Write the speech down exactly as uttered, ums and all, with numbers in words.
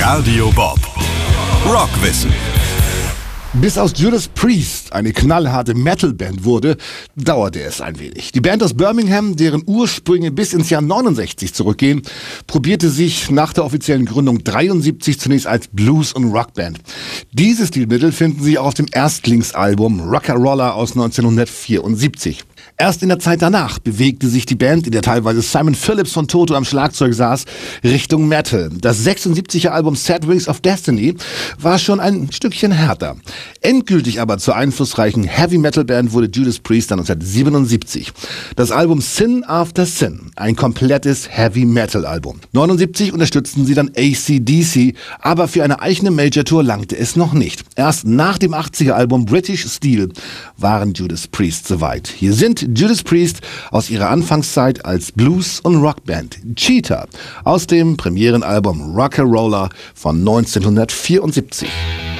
Radio Bob. Rockwissen. Bis aus Judas Priest eine knallharte Metalband wurde, dauerte es ein wenig. Die Band aus Birmingham, deren Ursprünge bis ins Jahr neunundsechzig zurückgehen, probierte sich nach der offiziellen Gründung dreiundsiebzig zunächst als Blues- und Rockband. Diese Stilmittel finden sich auch auf dem Erstlingsalbum Rock'n'Roller aus neunzehnhundertvierundsiebzig. Erst in der Zeit danach bewegte sich die Band, in der teilweise Simon Phillips von Toto am Schlagzeug saß, Richtung Metal. Das sechsundsiebziger Album Sad Wings of Destiny war schon ein Stückchen härter. Endgültig aber zur einflussreichen Heavy-Metal-Band wurde Judas Priest dann neunzehnhundertsiebenundsiebzig. Das Album Sin After Sin, ein komplettes Heavy-Metal-Album. neunundsiebzig unterstützten sie dann A C D C, aber für eine eigene Major-Tour langte es noch nicht. Erst nach dem achtziger Album British Steel waren Judas Priest soweit. Hier sind Judas Priest aus ihrer Anfangszeit als Blues- und Rockband. Cheetah aus dem Premierenalbum Rock'n'Roller von neunzehnhundertvierundsiebzig.